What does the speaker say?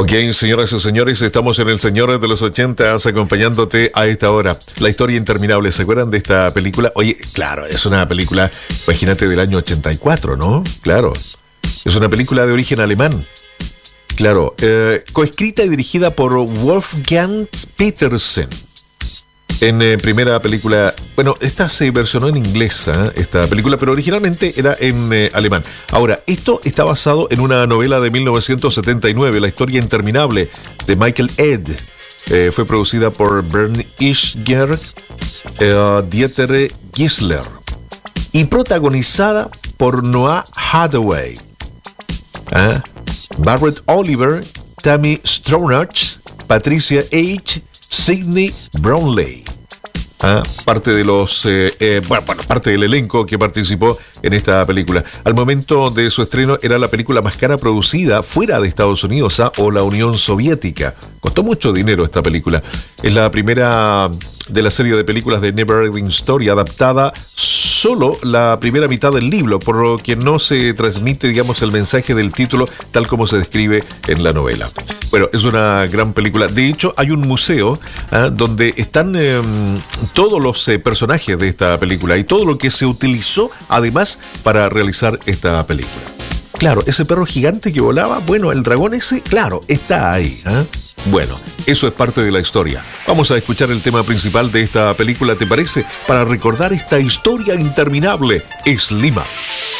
Ok, señoras y señores, estamos en El Señor de los 80 acompañándote a esta hora. La historia interminable, ¿se acuerdan de esta película? Oye, claro, es una película, imagínate, del año 84, ¿no? Claro, es una película de origen alemán. Claro, coescrita y dirigida por Wolfgang Petersen. En primera película, bueno, esta se versionó en inglés, esta película, pero originalmente era en alemán. Ahora, esto está basado en una novela de 1979, La historia interminable, de Michael Ed. Fue producida por Bernd Ischger, Dieter Gisler y protagonizada por Noah Hathaway, Barrett Oliver, Tammy Stronach, Patricia H., Sidney Brownlee. Parte de los parte del elenco que participó en esta película. Al momento de su estreno era la película más cara producida fuera de Estados Unidos o la Unión Soviética. Costó mucho dinero esta película. Es la primera de la serie de películas de Neverending Story adaptada solo la primera mitad del libro, por lo que no se transmite, digamos, el mensaje del título tal como se describe en la novela. Bueno, es una gran película. De hecho, hay un museo donde están todos los personajes de esta película y todo lo que se utilizó además para realizar esta película. Claro, ese perro gigante que volaba, bueno, el dragón ese, claro, está ahí. Bueno, eso es parte de la historia. Vamos a escuchar el tema principal de esta película, ¿te parece? Para recordar esta historia interminable, Slima.